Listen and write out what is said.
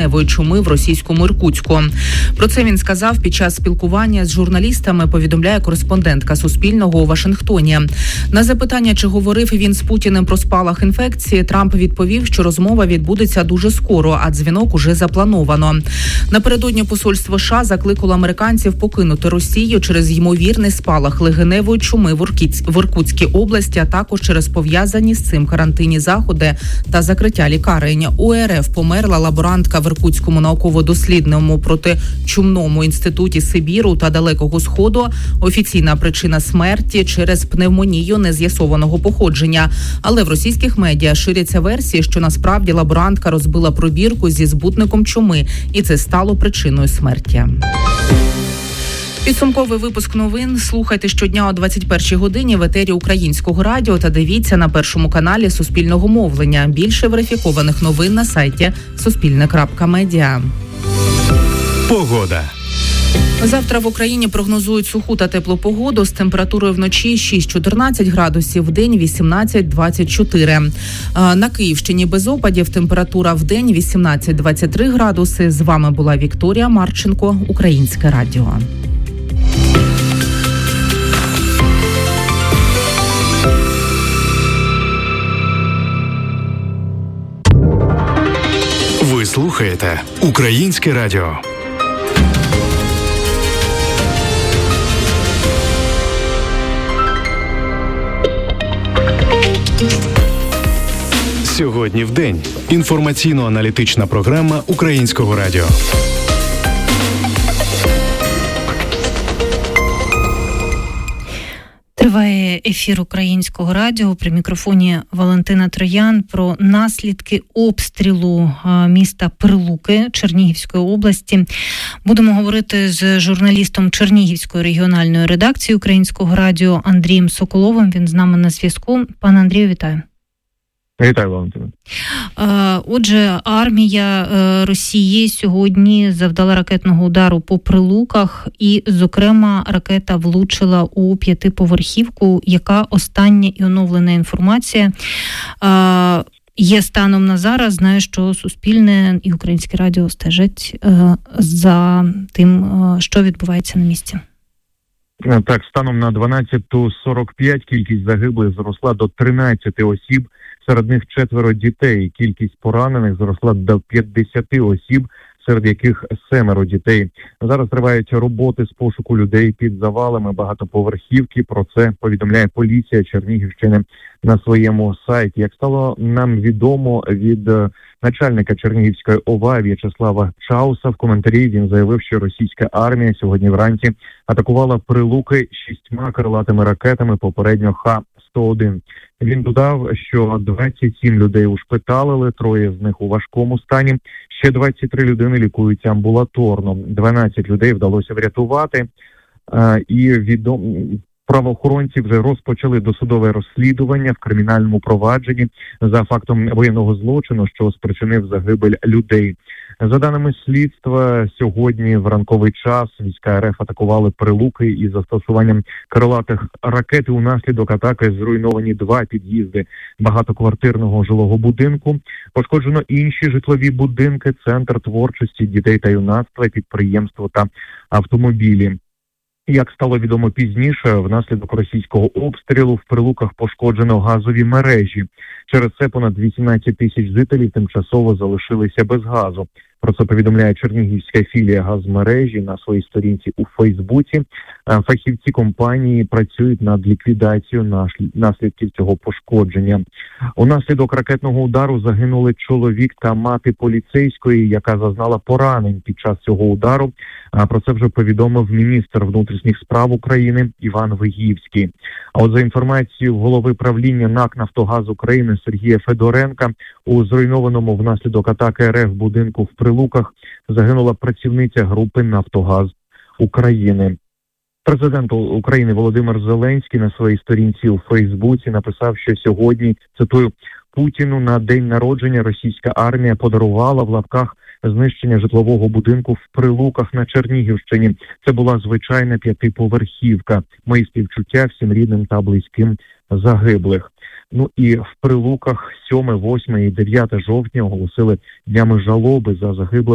легеневої чуми в російському Іркутську. Про це він сказав під час спілкування з журналістами, повідомляє кореспондентка Суспільного у Вашингтоні. На запитання, чи говорив він з Путіним про спалах інфекції, Трамп відповів, що розмова відбудеться дуже скоро, а дзвінок уже заплановано. Напередодні посольство США закликало американців покинути Росію через ймовірний спалах легеневої чуми в Іркутській області, а також через пов'язані з цим карантинні заходи та закриття лікарень. У РФ померла лаборантка в Іркутському науково-дослідному протичумному інституті Сибіру та Далекого Сходу. Офіційна причина смерті через пневмонію нез'ясованого походження. Але в російських медіа ширяться версії, що насправді лаборантка розбила пробірку зі збутником чуми, і це стало причиною смерті. Підсумковий випуск новин слухайте щодня о 21-й годині в етері Українського радіо та дивіться на Першому каналі Суспільного мовлення. Більше верифікованих новин на сайті suspilne.media. Погода. Завтра в Україні прогнозують суху та теплу погоду з температурою вночі 6-14 градусів, вдень 18-24. На Київщині без опадів, температура вдень 18-23 градуси. З вами була Вікторія Марченко, Українське радіо. Ви слухаєте Українське радіо. Сьогодні в день. Інформаційно-аналітична програма Українського радіо. Триває ефір Українського радіо. При мікрофоні Валентина Троян. Про наслідки обстрілу міста Прилуки Чернігівської області будемо говорити з журналістом Чернігівської регіональної редакції Українського радіо Андрієм Соколовим. Він з нами на зв'язку. Пане Андрію, вітаю. Вітаю, Валентина. Отже, армія Росії сьогодні завдала ракетного удару по Прилуках і, зокрема, ракета влучила у 5-поверхівку. Яка остання і оновлена інформація є станом на зараз? Знаю, що Суспільне і Українське радіо стежать за тим, що відбувається на місці. Так, станом на 12:45 кількість загиблих зросла до 13 осіб. Серед них 4 дітей. Кількість поранених зросла до 50 осіб, серед яких 7 дітей. Зараз тривають роботи з пошуку людей під завалами багатоповерхівки. Про це повідомляє поліція Чернігівщини на своєму сайті. Як стало нам відомо від начальника Чернігівської ОВА В'ячеслава Чауса, в коментарі він заявив, що російська армія сьогодні вранці атакувала Прилуки 6 крилатими ракетами, попередньо Х-101. Він додав, що 27 людей ушпиталили, 3 з них у важкому стані, ще 23 людини лікуються амбулаторно, 12 людей вдалося врятувати, і правоохоронці вже розпочали досудове розслідування в кримінальному провадженні за фактом воєнного злочину, що спричинив загибель людей. За даними слідства, сьогодні в ранковий час війська РФ атакували Прилуки із застосуванням крилатих ракет. Унаслідок атаки зруйновані 2 під'їзди багатоквартирного жилого будинку. Пошкоджено інші житлові будинки, центр творчості дітей та юнацтва, підприємство та автомобілі. Як стало відомо пізніше, внаслідок російського обстрілу в Прилуках пошкоджено газові мережі. Через це понад 18 тисяч жителів тимчасово залишилися без газу. Про це повідомляє чернігівська філія газмережі на своїй сторінці у Фейсбуці. Фахівці компанії працюють над ліквідацією наслідків цього пошкодження. Унаслідок ракетного удару загинули чоловік та мати поліцейської, яка зазнала поранень під час цього удару. Про це вже повідомив міністр внутрішніх справ України Іван Вигіївський. А от за інформацією голови правління НАК «Нафтогаз України» Сергія Федоренка, у зруйнованому внаслідок атаки РФ будинку в Прилуках загинула працівниця групи «Нафтогаз України». Президент України Володимир Зеленський на своїй сторінці у Фейсбуці написав, що сьогодні, цитую, Путіну на день народження російська армія подарувала в лапках знищення житлового будинку в Прилуках на Чернігівщині. Це була звичайна 5-поверхівка. Мої співчуття всім рідним та близьким загиблих. Ну і в Прилуках 7, 8 і 9 жовтня оголосили днями жалоби за загиблих